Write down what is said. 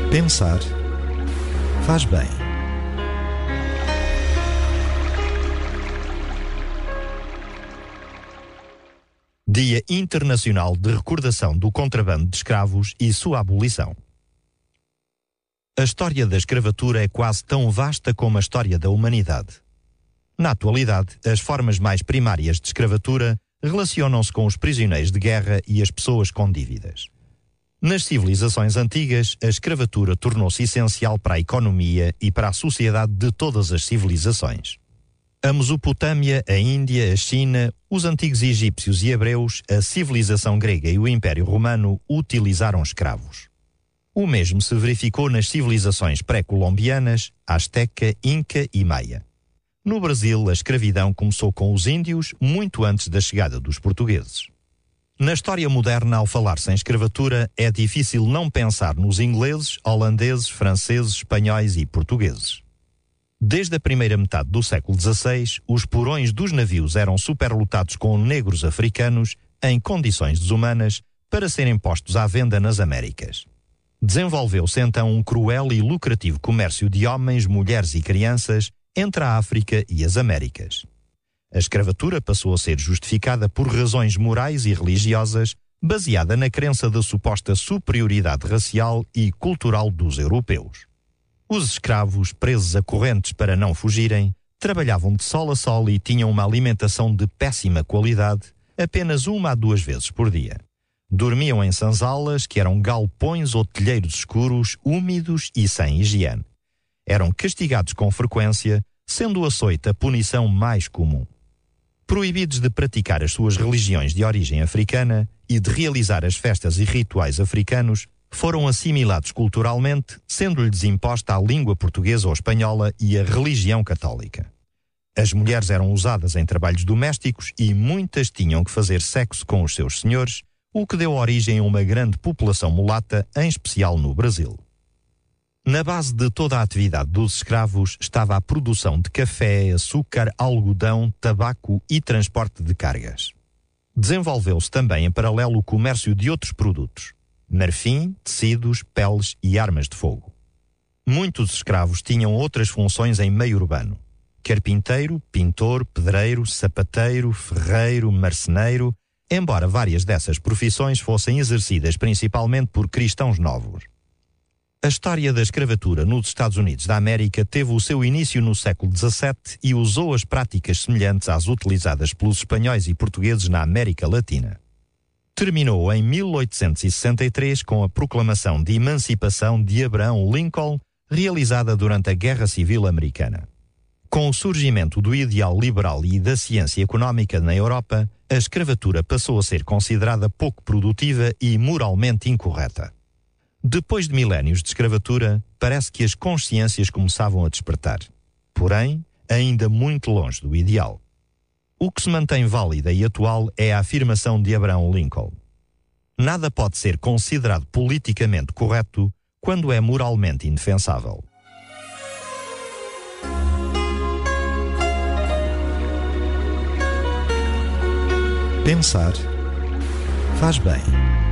Pensar faz bem. Dia Internacional de Recordação do Contrabando de Escravos e sua abolição. A história da escravatura é quase tão vasta como a história da humanidade. Na atualidade, as formas mais primárias de escravatura relacionam-se com os prisioneiros de guerra e as pessoas com dívidas. Nas civilizações antigas, a escravatura tornou-se essencial para a economia e para a sociedade de todas as civilizações. A Mesopotâmia, a Índia, a China, os antigos egípcios e hebreus, a civilização grega e o Império Romano utilizaram escravos. O mesmo se verificou nas civilizações pré-colombianas, Azteca, Inca e Maia. No Brasil, a escravidão começou com os índios muito antes da chegada dos portugueses. Na história moderna, ao falar-se em escravatura, é difícil não pensar nos ingleses, holandeses, franceses, espanhóis e portugueses. Desde a primeira metade do século XVI, os porões dos navios eram superlotados com negros africanos em condições desumanas para serem postos à venda nas Américas. Desenvolveu-se então um cruel e lucrativo comércio de homens, mulheres e crianças entre a África e as Américas. A escravatura passou a ser justificada por razões morais e religiosas, baseada na crença da suposta superioridade racial e cultural dos europeus. Os escravos, presos a correntes para não fugirem, trabalhavam de sol a sol e tinham uma alimentação de péssima qualidade, apenas 1 a 2 vezes por dia. Dormiam em sanzalas, que eram galpões ou telheiros escuros, úmidos e sem higiene. Eram castigados com frequência, sendo o açoite a punição mais comum. Proibidos de praticar as suas religiões de origem africana e de realizar as festas e rituais africanos, foram assimilados culturalmente, sendo-lhes imposta a língua portuguesa ou espanhola e a religião católica. As mulheres eram usadas em trabalhos domésticos e muitas tinham que fazer sexo com os seus senhores, o que deu origem a uma grande população mulata, em especial no Brasil. Na base de toda a atividade dos escravos estava a produção de café, açúcar, algodão, tabaco e transporte de cargas. Desenvolveu-se também em paralelo o comércio de outros produtos: marfim, tecidos, peles e armas de fogo. Muitos escravos tinham outras funções em meio urbano: carpinteiro, pintor, pedreiro, sapateiro, ferreiro, marceneiro, embora várias dessas profissões fossem exercidas principalmente por cristãos novos. A história da escravatura nos Estados Unidos da América teve o seu início no século XVII e usou as práticas semelhantes às utilizadas pelos espanhóis e portugueses na América Latina. Terminou em 1863 com a proclamação de emancipação de Abraham Lincoln, realizada durante a Guerra Civil Americana. Com o surgimento do ideal liberal e da ciência económica na Europa, a escravatura passou a ser considerada pouco produtiva e moralmente incorreta. Depois de milénios de escravatura, parece que as consciências começavam a despertar. Porém, ainda muito longe do ideal. O que se mantém válida e atual é a afirmação de Abraham Lincoln: nada pode ser considerado politicamente correto quando é moralmente indefensável. Pensar faz bem.